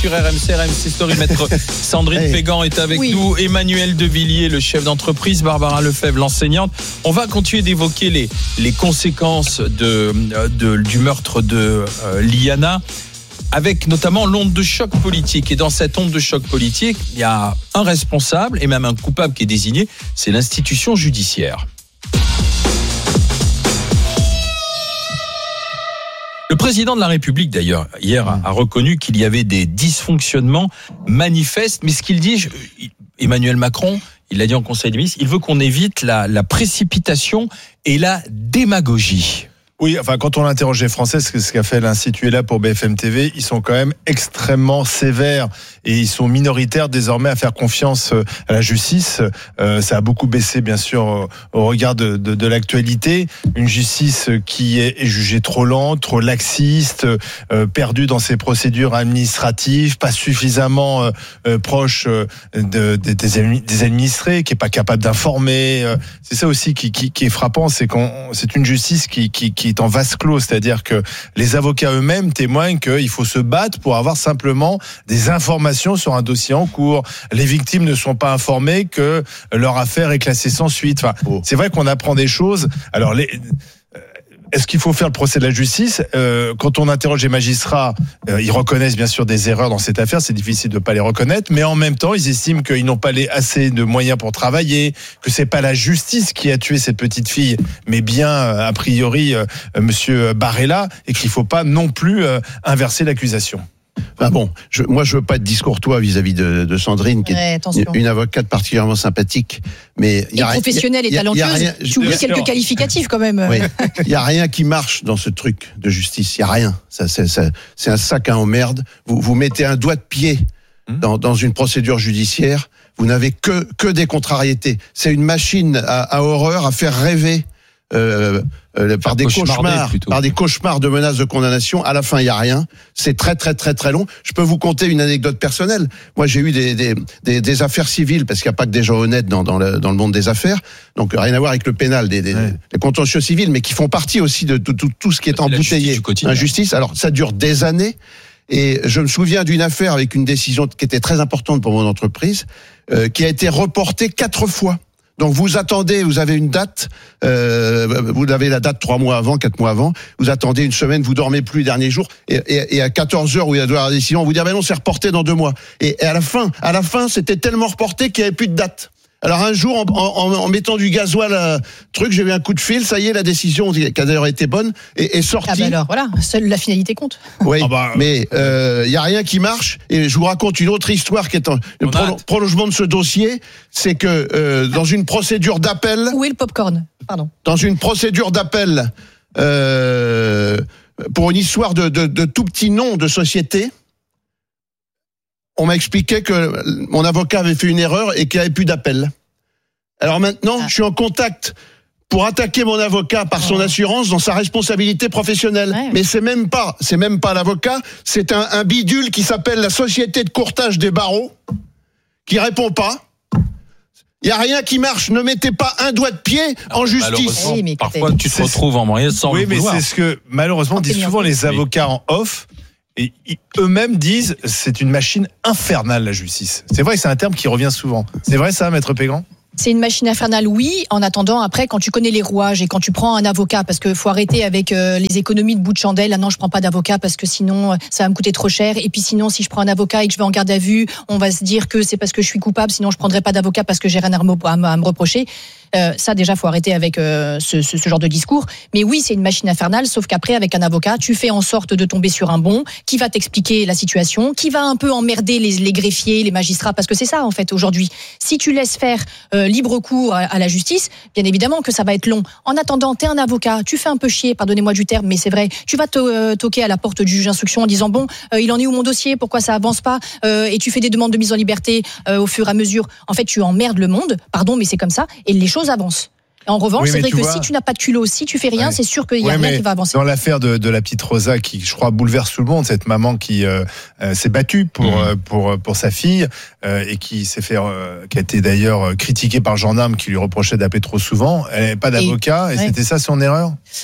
sur RMC Story. Maître Sandrine Pégan est avec nous. Emmanuel Devilliers, le chef d'entreprise. Barbara Lefebvre, l'enseignante. On va continuer d'évoquer les conséquences du meurtre de Liana, avec notamment l'onde de choc politique. Et dans cette onde de choc politique, il y a un responsable et même un coupable qui est désigné, c'est l'institution judiciaire. Le président de la République, d'ailleurs, hier, a reconnu qu'il y avait des dysfonctionnements manifestes. Mais ce qu'il dit, Emmanuel Macron, il l'a dit en Conseil des ministres, il veut qu'on évite la précipitation et la démagogie. Oui, enfin, quand on interroge les Français, ce qu'a fait l'Institut là pour BFM TV, ils sont quand même extrêmement sévères et ils sont minoritaires désormais à faire confiance à la justice. Ça a beaucoup baissé, bien sûr, au regard de l'actualité. Une justice qui est jugée trop lente, trop laxiste, perdue dans ses procédures administratives, pas suffisamment proche des administrés, qui est pas capable d'informer. C'est ça aussi qui est frappant, c'est une justice qui est en vase clos, c'est-à-dire que les avocats eux-mêmes témoignent qu'il faut se battre pour avoir simplement des informations sur un dossier en cours. Les victimes ne sont pas informées que leur affaire est classée sans suite. Enfin, c'est vrai qu'on apprend des choses. Alors, est-ce qu'il faut faire le procès de la justice ? Quand on interroge les magistrats, ils reconnaissent bien sûr des erreurs dans cette affaire, c'est difficile de ne pas les reconnaître, mais en même temps, ils estiment qu'ils n'ont pas assez de moyens pour travailler, que c'est pas la justice qui a tué cette petite fille, mais bien, a priori, monsieur Barella, et qu'il ne faut pas non plus inverser l'accusation. Enfin bon, moi je veux pas être discourtois vis-à-vis de Sandrine, qui est une avocate particulièrement sympathique, mais professionnelle et talentueuse. Tu oublies quelques qualificatifs quand même. Oui. Il y a rien qui marche dans ce truc de justice. Il y a rien. C'est un sac à emmerde. Vous mettez un doigt de pied dans une procédure judiciaire, vous n'avez que des contrariétés. C'est une machine à horreur, à faire rêver. Par des cauchemars de menaces de condamnation. À la fin, il y a rien. C'est très très très très long. Je peux vous conter une anecdote personnelle. Moi, j'ai eu des affaires civiles, parce qu'il n'y a pas que des gens honnêtes dans le monde des affaires. Donc rien à voir avec le pénal, des contentieux civils, mais qui font partie aussi de tout ce qui est embouteillé. Injustice. Alors ça dure des années. Et je me souviens d'une affaire avec une décision qui était très importante pour mon entreprise, qui a été reportée 4 fois. Donc vous attendez, vous avez une date, vous avez la date 3 mois avant, 4 mois avant, vous attendez une semaine, vous dormez plus les derniers jours, et à 14h où il y a de la décision, on vous dit ah ben non, c'est reporté dans 2 mois. Et à la fin, c'était tellement reporté qu'il n'y avait plus de date. Alors un jour, en mettant du gasoil, j'ai eu un coup de fil, ça y est, la décision, qui a d'ailleurs été bonne, est sortie. Ah bah alors voilà, seule la finalité compte. Oui, mais y a rien qui marche. Et je vous raconte une autre histoire qui est le prolongement de ce dossier, c'est que dans une procédure d'appel... Où est le popcorn ? Pardon. Dans une procédure d'appel pour une histoire de tout petit nom de société, on m'a expliqué que mon avocat avait fait une erreur et qu'il n'y avait plus d'appel. Alors maintenant, je suis en contact pour attaquer mon avocat par son assurance dans sa responsabilité professionnelle. Ouais. Mais c'est même pas l'avocat, c'est un bidule qui s'appelle la Société de courtage des barreaux, qui répond pas. Il n'y a rien qui marche. Ne mettez pas un doigt de pied en justice. Parfois, tu te retrouves en moyen sans le vouloir. Oui, mais c'est ce que, malheureusement, disent souvent les avocats en off. Et eux-mêmes disent c'est une machine infernale, la justice. C'est vrai que c'est un terme qui revient souvent. C'est vrai ça, Maître Pégan ? C'est une machine infernale, oui. En attendant, après, quand tu connais les rouages et quand tu prends un avocat, parce que faut arrêter avec les économies de bout de chandelle. Ah non, je prends pas d'avocat parce que sinon ça va me coûter trop cher. Et puis sinon, si je prends un avocat et que je vais en garde à vue, on va se dire que c'est parce que je suis coupable. Sinon, je prendrai pas d'avocat parce que j'ai rien à me reprocher. Ça, déjà, faut arrêter avec ce genre de discours. Mais oui, c'est une machine infernale, sauf qu'après, avec un avocat, tu fais en sorte de tomber sur un bon qui va t'expliquer la situation, qui va un peu emmerder les greffiers, les magistrats, parce que c'est ça, en fait, aujourd'hui. Si tu laisses faire libre cours à la justice, bien évidemment que ça va être long. En attendant, t'es un avocat, tu fais un peu chier, pardonnez-moi du terme, mais c'est vrai, tu vas toquer à la porte du juge d'instruction en disant bon, il en est où mon dossier, pourquoi ça avance pas, et tu fais des demandes de mise en liberté au fur et à mesure. En fait, tu emmerdes le monde, pardon, mais c'est comme ça, et les choses avancent. En revanche, c'est vrai que si tu n'as pas de culot, si tu fais rien, c'est sûr qu'il y a rien qui va avancer. Dans l'affaire de la petite Rosa, qui, je crois, bouleverse tout le monde, cette maman qui s'est battue pour sa fille et qui a été d'ailleurs critiquée par le gendarme qui lui reprochait d'appeler trop souvent. Elle n'avait pas d'avocat et c'était ça son erreur.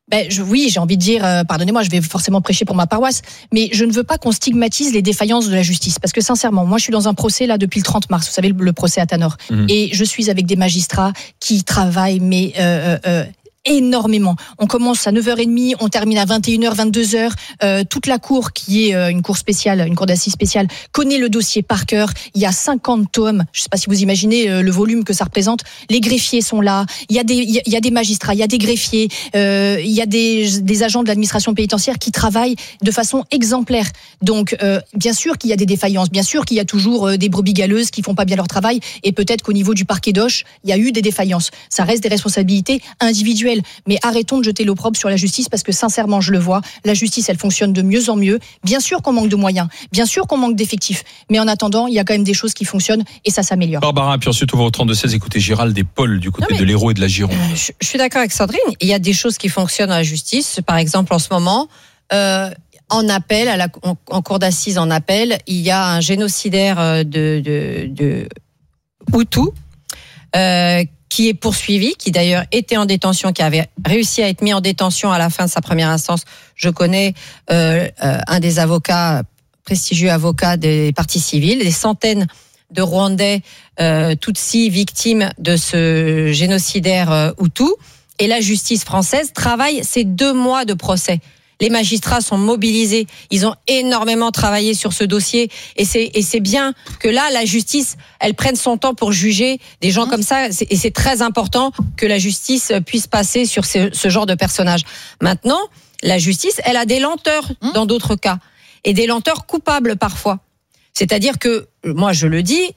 Oui, j'ai envie de dire, pardonnez-moi, je vais forcément prêcher pour ma paroisse, mais je ne veux pas qu'on stigmatise les défaillances de la justice. Parce que sincèrement, moi je suis dans un procès là depuis le 30 mars, vous savez, le procès à Tanor. Et je suis avec des magistrats qui travaillent, mais énormément. On commence à 9h30, on termine à 21h, 22h. Toute la cour, qui est une cour spéciale, une cour d'assises spéciale, connaît le dossier par cœur. Il y a 50 tomes. Je ne sais pas si vous imaginez le volume que ça représente. Les greffiers sont là. Il y a des magistrats, il y a des greffiers, il y a des agents de l'administration pénitentiaire qui travaillent de façon exemplaire. Donc, bien sûr qu'il y a des défaillances, bien sûr qu'il y a toujours des brebis galeuses qui font pas bien leur travail, et peut-être qu'au niveau du parquet d'Auch, il y a eu des défaillances. Ça reste des responsabilités individuelles. Mais arrêtons de jeter l'opprobre sur la justice, parce que sincèrement, je le vois, la justice, elle fonctionne de mieux en mieux. Bien sûr qu'on manque de moyens, bien sûr qu'on manque d'effectifs, mais en attendant, il y a quand même des choses qui fonctionnent et ça s'améliore. Barbara, puis ensuite on va au 32-16 écouter Gérald et Paul du côté de l'Hérault et de la Gironde. Je suis d'accord avec Sandrine, il y a des choses qui fonctionnent à la justice. Par exemple, en ce moment, en appel, en cour d'assises en appel, il y a un génocidaire de Hutu, qui est poursuivi, qui d'ailleurs était en détention, qui avait réussi à être mis en détention à la fin de sa première instance. Je connais un des avocats, prestigieux avocats des parties civiles, des centaines de Rwandais Tutsis victimes de ce génocidaire Hutu. Et la justice française travaille ces 2 mois de procès. Les magistrats sont mobilisés, ils ont énormément travaillé sur ce dossier, et c'est bien que là, la justice, elle prenne son temps pour juger des gens comme ça, et c'est très important que la justice puisse passer sur ce genre de personnages. Maintenant, la justice, elle a des lenteurs dans d'autres cas, et des lenteurs coupables parfois. C'est-à-dire que, moi je le dis,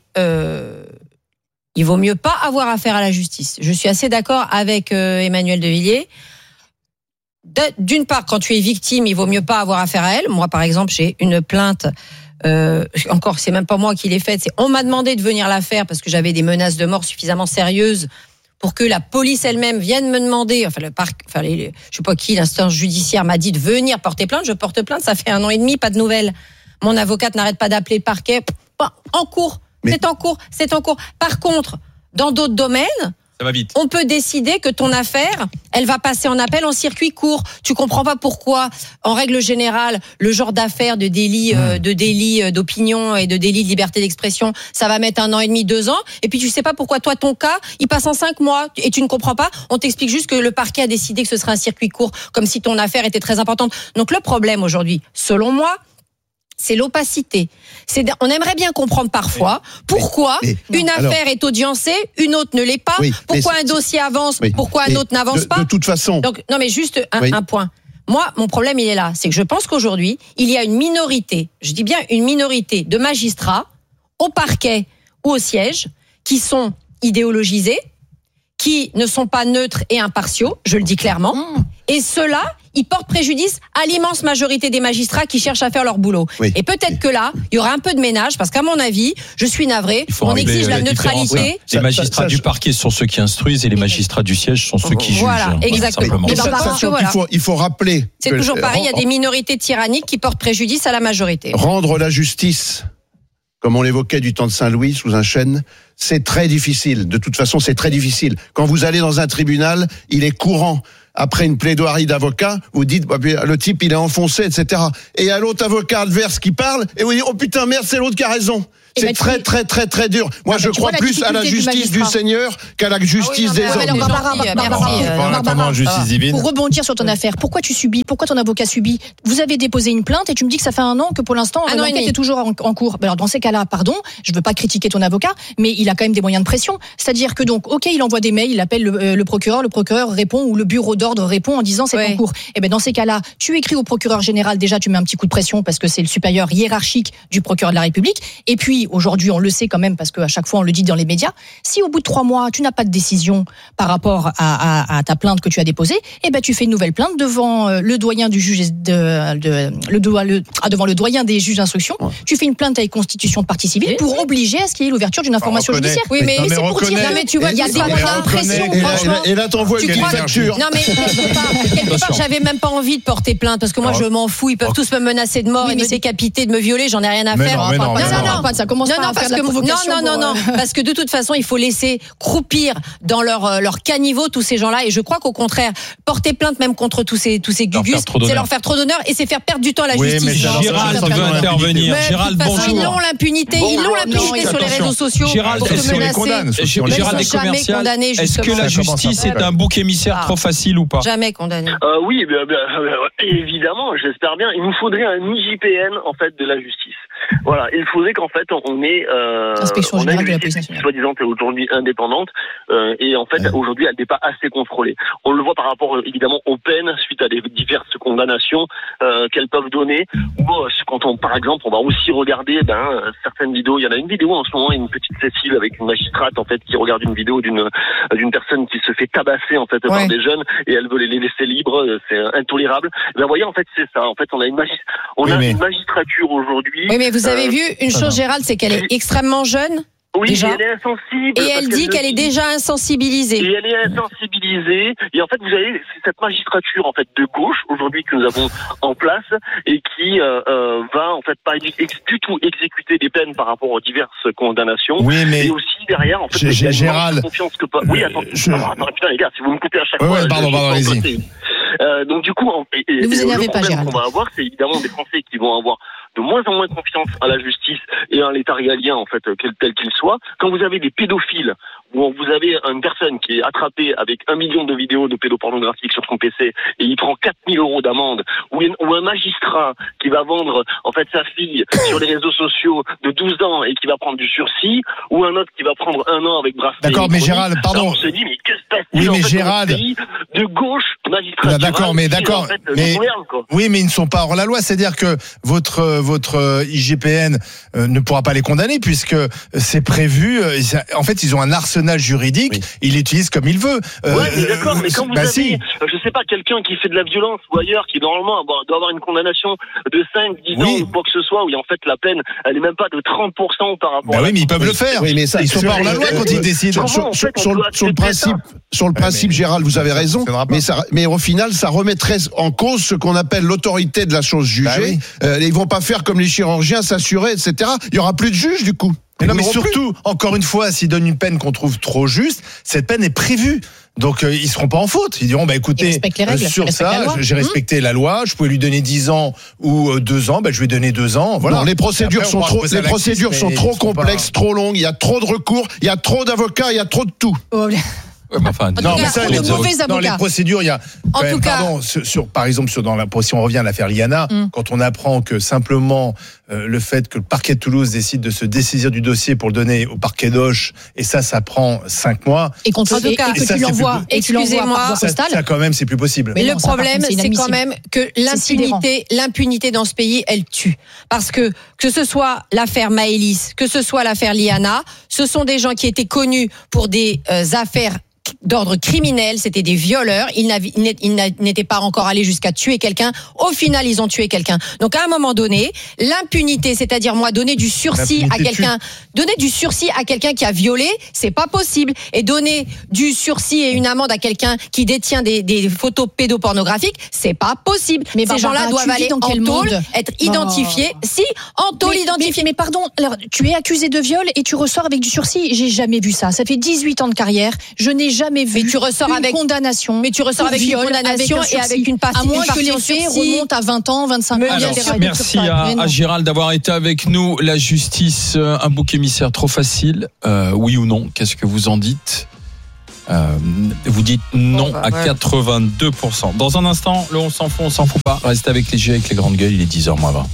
il vaut mieux pas avoir affaire à la justice. Je suis assez d'accord avec Emmanuel de Villiers. D'une part, quand tu es victime, il vaut mieux pas avoir affaire à elle. Moi, par exemple, j'ai une plainte. Encore, c'est même pas moi qui l'ai faite. On m'a demandé de venir la faire parce que j'avais des menaces de mort suffisamment sérieuses pour que la police elle-même vienne me demander. Je sais pas qui, l'instance judiciaire m'a dit de venir porter plainte. Je porte plainte. Ça fait 1 an et demi, pas de nouvelles. Mon avocate n'arrête pas d'appeler le parquet. En cours. C'est en cours. Par contre, dans d'autres domaines, ça va vite. On peut décider que ton affaire, elle va passer en appel en circuit court. Tu comprends pas pourquoi, en règle générale, le genre d'affaires de délit d'opinion et de délit de liberté d'expression, ça va mettre 1 an et demi, 2 ans. Et puis tu sais pas pourquoi toi, ton cas, il passe en 5 mois et tu ne comprends pas. On t'explique juste que le parquet a décidé que ce serait un circuit court, comme si ton affaire était très importante. Donc le problème aujourd'hui, selon moi, c'est l'opacité. On aimerait bien comprendre parfois pourquoi une affaire est audiencée, une autre ne l'est pas. Pourquoi un dossier avance, pourquoi un autre n'avance pas. De toute façon. Donc, non, mais juste un point. Moi, mon problème, il est là. C'est que je pense qu'aujourd'hui, il y a une minorité, je dis bien une minorité de magistrats au parquet ou au siège qui sont idéologisés, qui ne sont pas neutres et impartiaux, je le dis clairement. Et ceux-là, ils portent préjudice à l'immense majorité des magistrats qui cherchent à faire leur boulot. Et peut-être que là, il y aura un peu de ménage, parce qu'à mon avis, je suis navrée, on exige la neutralité. Les magistrats du parquet sont ceux qui instruisent et les magistrats du siège sont ceux qui jugent. Voilà, exactement. Il faut rappeler. C'est toujours pareil, il y a des minorités tyranniques qui portent préjudice à la majorité. Rendre la justice, comme on l'évoquait du temps de Saint-Louis, sous un chêne, c'est très difficile. De toute façon, c'est très difficile. Quand vous allez dans un tribunal, il est courant. Après une plaidoirie d'avocat, vous dites, le type, il est enfoncé, etc. Et il y a l'autre avocat adverse qui parle, et vous dites, oh putain, merde, c'est l'autre qui a raison. C'est très, très, très, très dur. Moi, je crois plus à la justice du Seigneur qu'à la justice des hommes. Pour rebondir sur ton affaire, pourquoi ton avocat subit? Vous avez déposé une plainte et tu me dis que ça fait 1 an que pour l'instant, l'enquête est toujours en cours. Alors, dans ces cas-là, pardon, je veux pas critiquer ton avocat, mais il a quand même des moyens de pression. C'est-à-dire que donc, ok, il envoie des mails, il appelle le procureur répond, ou le bureau d'ordre répond en disant c'est en cours. Et ben, dans ces cas-là, tu écris au procureur général, déjà, tu mets un petit coup de pression parce que c'est le supérieur hiérarchique du procureur de la République. Et puis, aujourd'hui, on le sait quand même parce qu'à chaque fois, on le dit dans les médias. Si au bout de 3 mois, tu n'as pas de décision par rapport à ta plainte que tu as déposée, eh ben, tu fais une nouvelle plainte devant le doyen du juge devant le doyen des juges d'instruction. Tu fais une plainte avec constitution de partie civile pour obliger à ce qu'il y ait l'ouverture d'une information judiciaire. Oui, mais c'est pour dire. Non, mais tu vois, il y a des moyens de pression, franchement. Et là, t'envoies une facture. Non, mais quelque part, j'avais même pas envie de porter plainte parce que moi, je m'en fous. Ils peuvent tous me menacer de mort et me décapiter, de me violer. J'en ai rien à faire. Non, pas de ça. commence pas à faire de la provocation. Non, parce que de toute façon, il faut laisser croupir dans leur caniveau tous ces gens-là. Et je crois qu'au contraire, porter plainte même contre tous ces gugus, c'est leur faire trop d'honneur et c'est faire perdre du temps à la justice. Mais Gérald veut intervenir. Gérald, bonjour. Ils l'ont l'impunité sur les réseaux sociaux. Gérald, Gérald des commerciales, est-ce que la justice est un bouc émissaire trop facile ou pas? Jamais condamné. Oui, évidemment, j'espère bien. Il nous faudrait un IGPN en fait de la justice. Voilà, il faudrait qu'en fait on ait Inspection générale de la police nationale, soi-disant aujourd'hui indépendante et en fait aujourd'hui elle n'est pas assez contrôlée. On le voit par rapport évidemment aux peines suite à des diverses condamnations qu'elles peuvent donner. Ou quand par exemple on va aussi regarder certaines vidéos. Il y en a une vidéo en ce moment, une petite Cécile avec une magistrate en fait qui regarde une vidéo d'une personne qui se fait tabasser en fait par des jeunes et elle veut les laisser libres. C'est intolérable. Ben voyez en fait c'est ça. En fait on a une magistrature aujourd'hui. Oui, mais vous avez vu une chose, Gérald, c'est qu'elle est extrêmement jeune. Oui, déjà. Elle est insensible. Et elle dit qu'elle est déjà insensibillisée. Et elle est insensibilisée. Et en fait, vous avez cette magistrature en fait de gauche aujourd'hui que nous avons en place et qui va en fait pas du tout exécuter des peines par rapport aux diverses condamnations. Oui, mais et aussi derrière, en fait, Gérald. Confiance que pas. Oui, attends, putain les gars, si vous me coupez à chaque fois. Pardon, allez-y. Donc du coup, ne vous énervez pas, Gérald. Ce qu'on va avoir, c'est évidemment des Français qui vont avoir de moins en moins confiance à la justice et à l'État régalien, en fait, tel qu'il soit. Quand vous avez des pédophiles, où vous avez une personne qui est attrapée avec 1 million de vidéos de pédopornographiques sur son PC et il prend 4 000 € d'amende, ou un magistrat qui va vendre, en fait, sa fille sur les réseaux sociaux de 12 ans et qui va prendre du sursis, ou un autre qui va prendre 1 an avec bracelet. D'accord, mais Gérald, pardon. Alors on se dit, mais que se passe-t-il en fait, Gérald. dans ce pays de gauche magistrature? D'accord, mais d'accord. Oui, mais ils ne sont pas hors la loi. C'est-à-dire que votre IGPN ne pourra pas les condamner puisque c'est prévu. En fait, ils ont un arsenal juridique. Oui. Ils l'utilisent comme ils veulent. Mais d'accord. Mais quand vous avez, je sais pas, quelqu'un qui fait de la violence ou ailleurs, qui normalement doit avoir une condamnation de 5-10 ans ou quoi que ce soit, où en fait la peine, elle est même pas de 30% par rapport. Oui, mais ils peuvent le faire. Oui, mais ça, ils sont pas hors la loi quand ils décident. Sur le principe, Gérald, vous avez raison. Mais au final, ça remettrait en cause ce qu'on appelle l'autorité de la chose jugée. Ils vont pas faire comme les chirurgiens, s'assurer, etc. Il y aura plus de juges du coup. Mais surtout, encore une fois, s'ils donnent une peine qu'on trouve trop juste, cette peine est prévue. Donc ils seront pas en faute. Ils diront écoutez, sur ça, j'ai respecté la loi. Je pouvais lui donner 10 ans ou 2 ans. Je lui ai donné 2 ans. Voilà. Non, les procédures sont trop complexes, trop longues. Il y a trop de recours, il y a trop d'avocats, il y a trop de tout. Les procédures, il y a. Par exemple, si on revient à l'affaire Liana, quand on apprend que simplement le fait que le parquet de Toulouse décide de se dessaisir du dossier pour le donner au parquet d'Auch, et ça prend 5 mois. Et que tu l'envoies, excusez-moi, ça quand même, c'est plus possible. Mais le problème, c'est quand même que l'impunité dans ce pays, elle tue. Parce que ce soit l'affaire Maëlys, que ce soit l'affaire Liana, ce sont des gens qui étaient connus pour des affaires d'ordre criminel, c'était des violeurs, ils n'étaient pas encore allés jusqu'à tuer quelqu'un, au final ils ont tué quelqu'un. Donc à un moment donné, l'impunité, c'est-à-dire donner du sursis à quelqu'un qui a violé, c'est pas possible. Et donner du sursis et une amende à quelqu'un qui détient des photos pédopornographiques, c'est pas possible. Mais ces gens-là doivent aller en tôle, être identifiés. Si, en tôle identifiés. Mais pardon, alors tu es accusé de viol et tu ressors avec du sursis, j'ai jamais vu ça. Ça fait 18 ans de carrière, je n'ai jamais vu une condamnation. Mais tu ressors avec une condamnation et avec une partie. À moins que les faits remontent à 20 ans, 25 ans. Alors, merci à Gérald d'avoir été avec nous. La justice, un bouc émissaire trop facile, oui ou non? Qu'est-ce que vous en dites? Vous dites non à 82%. Dans un instant, le on s'en fout pas. Restez avec les G avec les grandes gueules, il est 10h moins 20.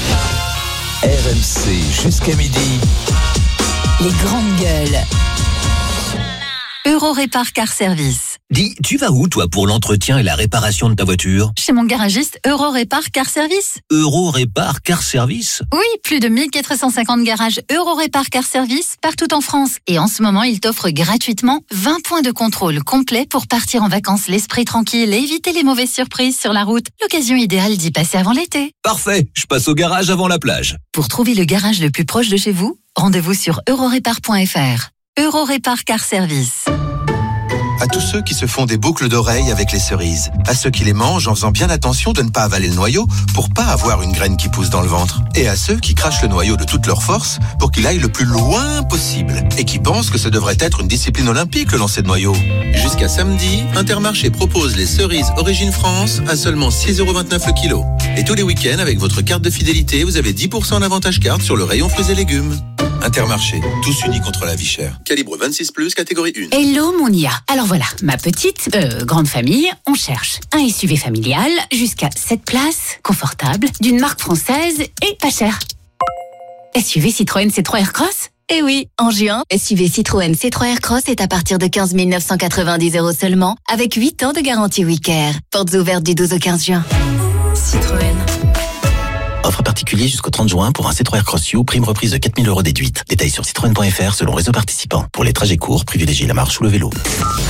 RMC jusqu'à midi. Les grandes gueules. Eurorépar Car Service. Dis, tu vas où toi pour l'entretien et la réparation de ta voiture? Chez mon garagiste Eurorépar Car Service. Eurorépar Car Service? Oui, plus de 1450 garages Eurorépar Car Service partout en France. Et en ce moment, il t'offre gratuitement 20 points de contrôle complets pour partir en vacances l'esprit tranquille et éviter les mauvaises surprises sur la route. L'occasion idéale d'y passer avant l'été. Parfait, je passe au garage avant la plage. Pour trouver le garage le plus proche de chez vous, rendez-vous sur eurorépar.fr. Eurorépar Car Service. À tous ceux qui se font des boucles d'oreilles avec les cerises. À ceux qui les mangent en faisant bien attention de ne pas avaler le noyau pour pas avoir une graine qui pousse dans le ventre. Et à ceux qui crachent le noyau de toute leur force pour qu'il aille le plus loin possible. Et qui pensent que ce devrait être une discipline olympique, le lancer de noyau. Jusqu'à samedi, Intermarché propose les cerises Origine France à seulement 6,29€ le kilo. Et tous les week-ends, avec votre carte de fidélité, vous avez 10% d'avantage carte sur le rayon fruits et légumes. Intermarché, tous unis contre la vie chère. Calibre 26+, catégorie 1. Hello mon IA. Alors voilà, ma petite, grande famille, on cherche un SUV familial jusqu'à 7 places, confortable, d'une marque française et pas cher. SUV Citroën C3 Aircross ? Eh oui, en juin, SUV Citroën C3 Aircross est à partir de 15 990€ seulement, avec 8 ans de garantie WeCare. Portes ouvertes du 12 au 15 juin. Citroën. Offre particulier jusqu'au 30 juin pour un C3 Aircross U, prime reprise de 4 000€ déduite. Détails sur citroën.fr selon réseau participant. Pour les trajets courts, privilégiez la marche ou le vélo.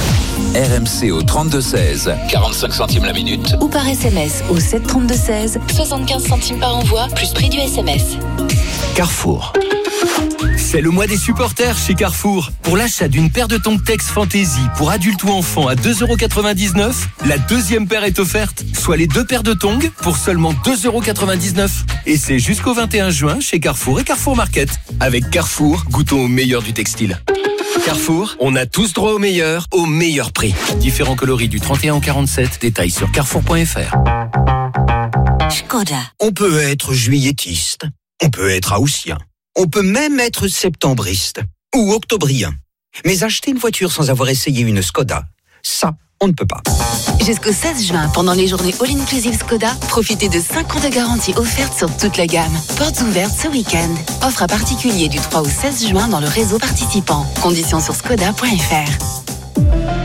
RMC au 32-16, 45 centimes la minute. Ou par SMS au 732-16, 75 centimes par envoi, plus prix du SMS. Carrefour. C'est le mois des supporters chez Carrefour. Pour l'achat d'une paire de tongs Tex Fantasy pour adultes ou enfants à 2,99€, la deuxième paire est offerte, soit les 2 paires de tongs pour seulement 2,99€. Et c'est jusqu'au 21 juin chez Carrefour et Carrefour Market. Avec Carrefour, goûtons au meilleur du textile. Carrefour, on a tous droit au meilleur prix. Différents coloris du 31 au 47, détails sur carrefour.fr. Skoda. On peut être juilletiste, on peut être haussien, on peut même être septembriste ou octobrien. Mais acheter une voiture sans avoir essayé une Skoda, ça, on ne peut pas. Jusqu'au 16 juin, pendant les journées All-Inclusive Skoda, profitez de 5 ans de garantie offerte sur toute la gamme. Portes ouvertes ce week-end. Offre à particulier du 3 au 16 juin dans le réseau participant. Conditions sur skoda.fr.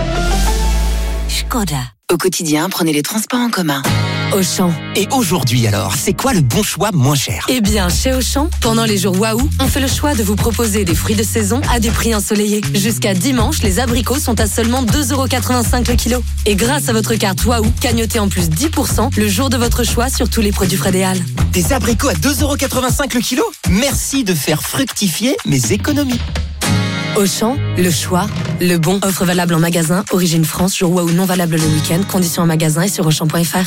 Skoda. Au quotidien, prenez les transports en commun. Auchan. Et aujourd'hui alors, c'est quoi le bon choix moins cher ? Eh bien, chez Auchan, pendant les jours Waouh, on fait le choix de vous proposer des fruits de saison à des prix ensoleillés. Jusqu'à dimanche, les abricots sont à seulement 2,85€ le kilo. Et grâce à votre carte Waouh, cagnotez en plus 10% le jour de votre choix sur tous les produits Fred et Al. Des abricots à 2,85€ le kilo ? Merci de faire fructifier mes économies. Auchan, le choix, le bon. Offre valable en magasin, Origine France, jour Waouh non valable le week-end. Conditions en magasin et sur Auchan.fr.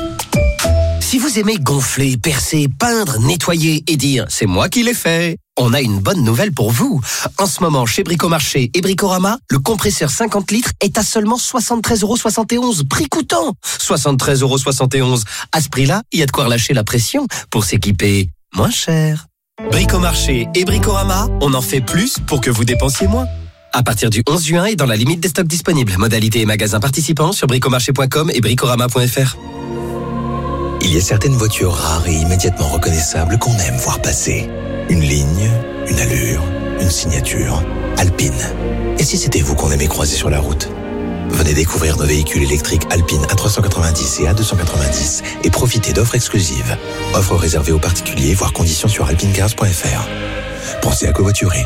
Si vous aimez gonfler, percer, peindre, nettoyer et dire « c'est moi qui l'ai fait », on a une bonne nouvelle pour vous. En ce moment, chez Bricomarché et Bricorama, le compresseur 50 litres est à seulement 73,71€, prix coûtant. 73,71€. À ce prix-là, il y a de quoi relâcher la pression pour s'équiper moins cher. Bricomarché et Bricorama, on en fait plus pour que vous dépensiez moins. À partir du 11 juin et dans la limite des stocks disponibles. Modalités et magasins participants sur bricomarché.com et bricorama.fr. Il y a certaines voitures rares et immédiatement reconnaissables qu'on aime voir passer. Une ligne, une allure, une signature. Alpine. Et si c'était vous qu'on aimait croiser sur la route ? Venez découvrir nos véhicules électriques Alpine A390 et A290 et profitez d'offres exclusives. Offres réservées aux particuliers, voire conditions sur alpinecars.fr. Pensez à covoiturer.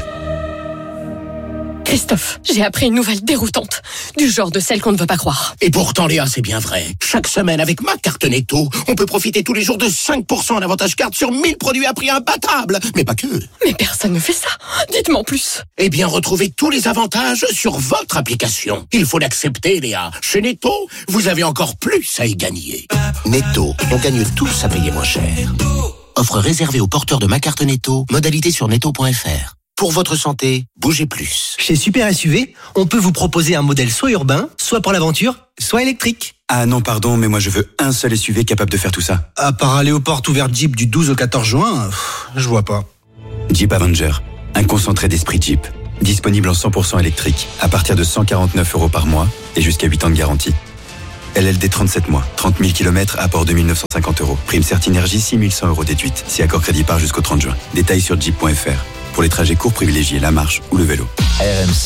Christophe, j'ai appris une nouvelle déroutante, du genre de celle qu'on ne veut pas croire. Et pourtant, Léa, c'est bien vrai. Chaque semaine, avec ma carte Netto, on peut profiter tous les jours de 5% d'avantage carte sur 1000 produits à prix imbattable. Mais pas que. Mais personne ne fait ça. Dites-moi en plus. Eh bien, retrouvez tous les avantages sur votre application. Il faut l'accepter, Léa. Chez Netto, vous avez encore plus à y gagner. Netto, on gagne tous à payer moins cher. Offre réservée aux porteurs de ma carte Netto. Modalité sur netto.fr. Pour votre santé, bougez plus. Chez Super SUV, on peut vous proposer un modèle soit urbain, soit pour l'aventure, soit électrique. Ah non, pardon, mais moi je veux un seul SUV capable de faire tout ça. À part aller aux portes ouvertes Jeep du 12 au 14 juin, je vois pas. Jeep Avenger, un concentré d'esprit Jeep. Disponible en 100% électrique, à partir de 149€ par mois et jusqu'à 8 ans de garantie. LLD 37 mois, 30 000 km, apport 2 950€. Prime Certinergie 6 100€ déduite, si accord crédit part jusqu'au 30 juin. Détails sur jeep.fr. Pour les trajets courts, privilégiez la marche ou le vélo. RMC.